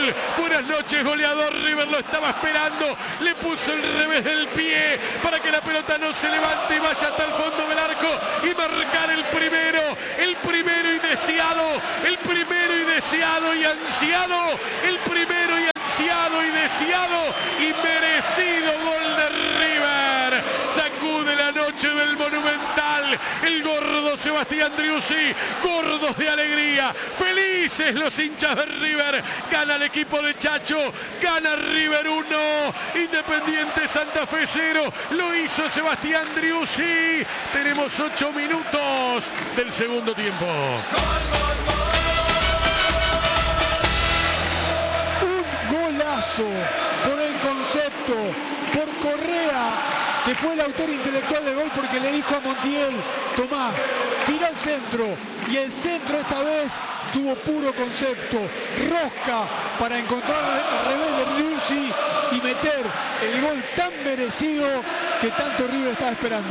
Buenas noches, goleador. River lo estaba esperando. Le puso el revés del pie para que la pelota no se levante y vaya hasta el fondo del arco y marcar el primero y deseado, el primero y deseado y ansiado, el primero y ansiado y deseado y merecido gol de River. Sacude la noche del Monumental el gordo Sebastián Driussi, gordos de alegría, felices los hinchas de River. Gana el equipo de Chacho, gana River 1, Independiente Santa Fe 0, lo hizo Sebastián Driussi. Tenemos 8 minutos del segundo tiempo. Un golazo por el concepto, por Correa, que fue el autor intelectual del gol, porque le dijo a Montiel: tomá, tira al centro, y el centro esta vez tuvo puro concepto, rosca para encontrar al revés de Driussi y meter el gol tan merecido que tanto River estaba esperando.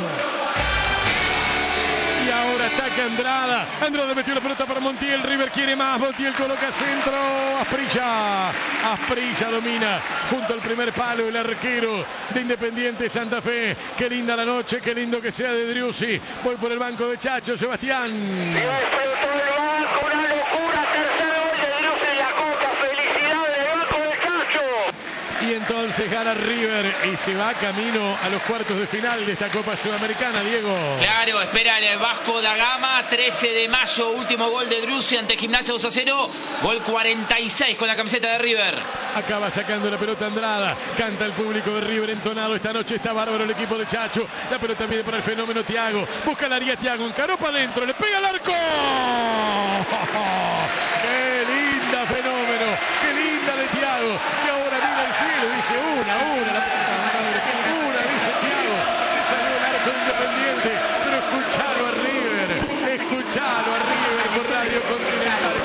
Y ahora ataca Andrada. Andrada metió la pelota para Montiel. River quiere más. Montiel coloca centro. Asprilla domina junto al primer palo el arquero de Independiente Santa Fe. Qué linda la noche. Qué lindo que sea de Driussi. Voy por el banco de Chacho. Sebastián. Una locura. Tercer gol de Driussi en la Copa. Felicidades del banco de Chacho. Y entonces gana River y se va camino a los cuartos de final de esta Copa Sudamericana, Diego. Claro, espera el Vasco da Gama, 13 de mayo, último gol de Driussi ante Gimnasia 2-0, gol 46 con la camiseta de River. Acaba sacando la pelota Andrada, canta el público de River entonado, esta noche está bárbaro el equipo de Chacho, la pelota viene para el fenómeno Thiago, busca la área Thiago, encaró para adentro, le pega al arco. ¡Qué linda Fenómeno! ¡Qué linda de Thiago! Y ahora mira el cielo, dice una, la puta madre, una, dice Thiago, se salió el arco de Independiente, pero escuchalo a River por Radio Continental.